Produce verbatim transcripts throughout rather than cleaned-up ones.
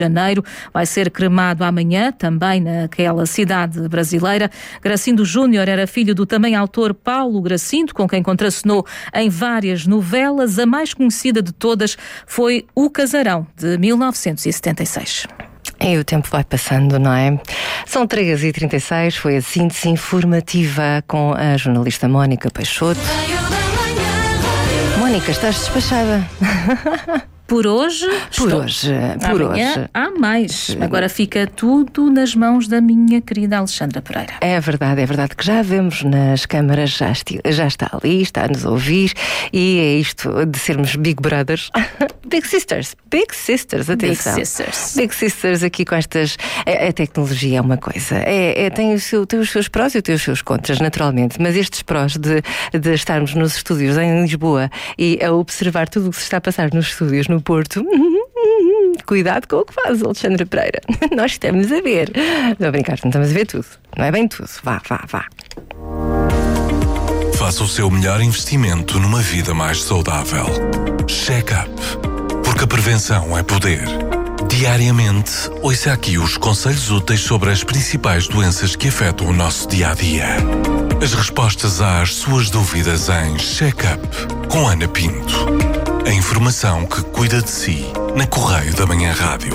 Janeiro, vai ser cremado amanhã, também naquela cidade brasileira. Gracindo Júnior era filho do também autor Paulo Gracindo, com quem contracenou em várias novelas. A mais conhecida de todas foi O Casarão, de mil novecentos e setenta e seis. E o tempo vai passando, não é? São três e trinta e seis, foi a síntese informativa com a jornalista Mónica Peixoto. Mónica, estás despachada? Por hoje, por estou. hoje, por Amanhã hoje. há mais. Agora fica tudo nas mãos da minha querida Alexandra Pereira. É verdade, é verdade que já vemos nas câmaras, já, esti- já está ali, está a nos ouvir, e é isto de sermos Big Brothers. Big Sisters, Big Sisters, atenção. Big Sisters. Big Sisters aqui com estas. A, a tecnologia é uma coisa, é, é, tem, o seu, tem os seus prós e tem os seus contras, naturalmente, mas estes prós de, de estarmos nos estúdios em Lisboa e a observar tudo o que se está a passar nos estúdios no Porto. Cuidado com o que faz, Alexandra Pereira. Nós estamos a ver. Não a brincar, não estamos a ver tudo. Não é bem tudo. Vá, vá, vá. Faça o seu melhor investimento numa vida mais saudável. Check-up. Porque a prevenção é poder. Diariamente, ouça aqui os conselhos úteis sobre as principais doenças que afetam o nosso dia-a-dia. As respostas às suas dúvidas em Check-up com Ana Pinto. A informação que cuida de si na Correio da Manhã Rádio.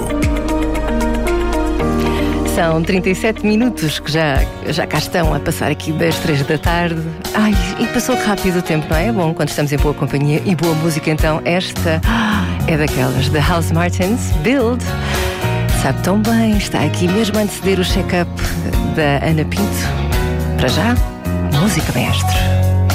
São trinta e sete minutos que já, já cá estão a passar aqui das três da tarde. Ai, e passou rápido o tempo, não é? É bom quando estamos em boa companhia e boa música. Então esta é daquelas, The House Martins, Build. Sabe tão bem, está aqui mesmo a anteceder o check-up da Ana Pinto. Para já, música mestre.